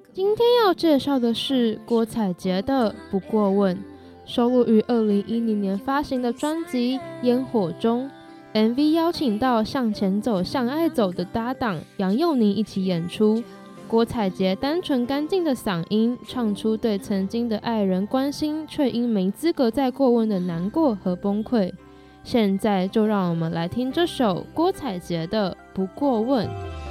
今天要介绍的是郭采洁的《不过问》，收录于2010年发行的专辑《烟火中》。MV 邀请到向前走向爱走的搭档杨佑宁一起演出。郭采洁单纯干净的嗓音，唱出对曾经的爱人关心，却因没资格再过问的难过和崩溃。现在就让我们来听这首郭采洁的《不过问》。